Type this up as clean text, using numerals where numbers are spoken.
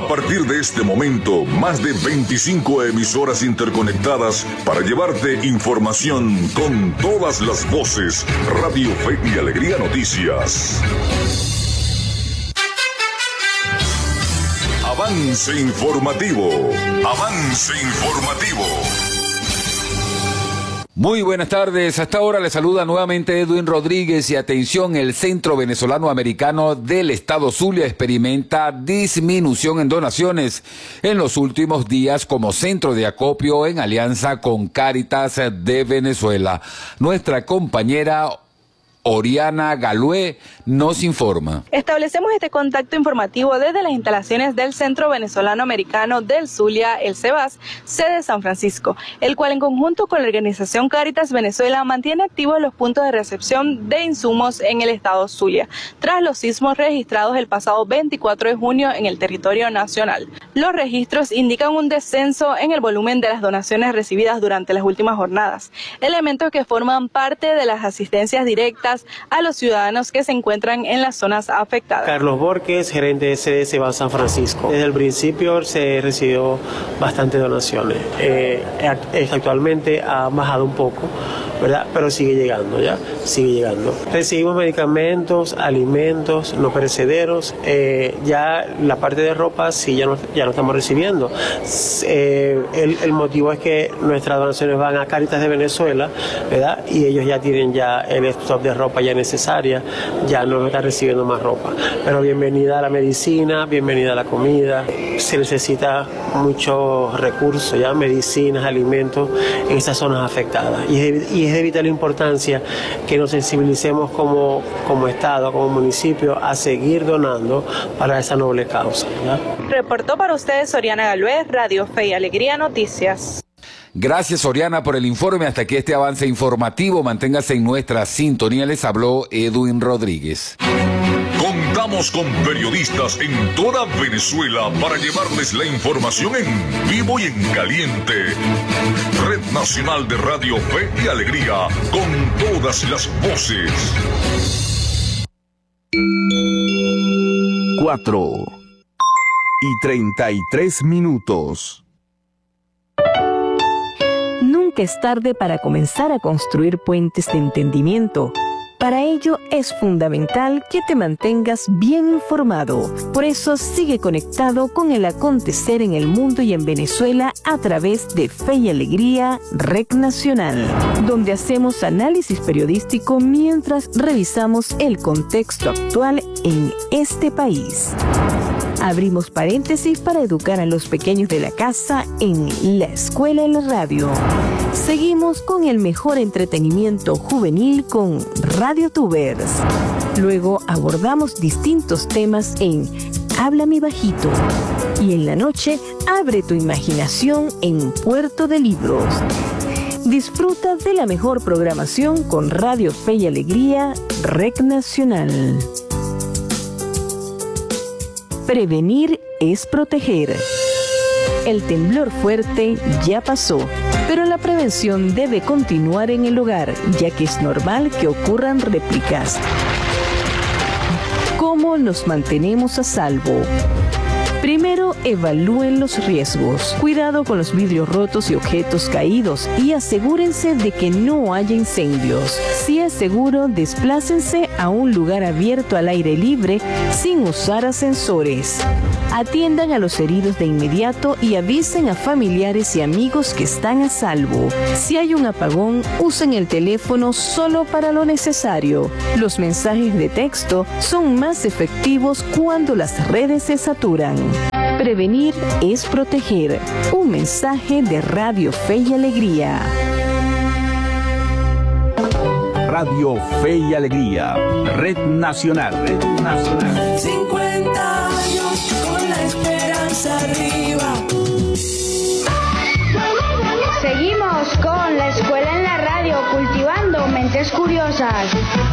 A partir de este momento, más de 25 emisoras interconectadas para llevarte información con todas las voces. Radio Fe y Alegría Noticias. Avance informativo. Avance informativo. Muy buenas tardes, hasta ahora le saluda nuevamente Edwin Rodríguez y atención, el Centro Venezolano Americano del Estado Zulia experimenta disminución en donaciones en los últimos días como centro de acopio en alianza con Cáritas de Venezuela. Nuestra compañera Oriana Galué nos informa. Establecemos este contacto informativo desde las instalaciones del Centro Venezolano Americano del Zulia, el CEBAS, sede de San Francisco, el cual en conjunto con la organización Cáritas Venezuela mantiene activos los puntos de recepción de insumos en el estado Zulia, tras los sismos registrados el pasado 24 de junio en el territorio nacional. Los registros indican un descenso en el volumen de las donaciones recibidas durante las últimas jornadas, elementos que forman parte de las asistencias directas a los ciudadanos que se encuentran en las zonas afectadas. Carlos Borges, gerente de sede CEBAS San Francisco. Desde el principio se recibió bastantes donaciones. Actualmente ha bajado un poco, ¿verdad? Pero sigue llegando, ¿ya? Sigue llegando. Recibimos medicamentos, alimentos no perecederos. Ya la parte de ropa sí ya no estamos recibiendo. El motivo es que nuestras donaciones van a Cáritas de Venezuela, ¿verdad? Y ellos ya tienen ya el stock de ropa ya necesaria, ya no está recibiendo más ropa. Pero bienvenida a la medicina, bienvenida a la comida. Se necesita muchos recursos, ya medicinas, alimentos en esas zonas afectadas. Y es de vital importancia que nos sensibilicemos como Estado, como municipio, a seguir donando para esa noble causa, ¿ya? Reportó para ustedes Oriana Galué, Radio Fe y Alegría Noticias. Gracias, Oriana, por el informe. Hasta aquí este avance informativo. Manténgase en nuestra sintonía. Les habló Edwin Rodríguez. Contamos con periodistas en toda Venezuela para llevarles la información en vivo y en caliente. Red Nacional de Radio Fe y Alegría, con todas las voces. 4:33. Nunca es tarde para comenzar a construir puentes de entendimiento. Para ello es fundamental que te mantengas bien informado. Por eso sigue conectado con el acontecer en el mundo y en Venezuela a través de Fe y Alegría, Red Nacional, donde hacemos análisis periodístico mientras revisamos el contexto actual en este país. Abrimos paréntesis para educar a los pequeños de la casa en La Escuela en la Radio. Seguimos con el mejor entretenimiento juvenil con Radio Tubers. Luego abordamos distintos temas en Háblame Bajito. Y en la noche, abre tu imaginación en Puerto de Libros. Disfruta de la mejor programación con Radio Fe y Alegría, Red Nacional. Prevenir es proteger. El temblor fuerte ya pasó, pero la prevención debe continuar en el hogar, ya que es normal que ocurran réplicas. ¿Cómo nos mantenemos a salvo? Primero, evalúen los riesgos. Cuidado con los vidrios rotos y objetos caídos y asegúrense de que no haya incendios. Si es seguro, desplácense a un lugar abierto al aire libre sin usar ascensores. Atiendan a los heridos de inmediato y avisen a familiares y amigos que están a salvo. Si hay un apagón, usen el teléfono solo para lo necesario. Los mensajes de texto son más efectivos cuando las redes se saturan. Prevenir es proteger. Un mensaje de Radio Fe y Alegría. Radio Fe y Alegría, Red Nacional. Red Nacional. 50 años con la esperanza arriba. Seguimos con La Escuela en la Radio, cultivando mentes curiosas.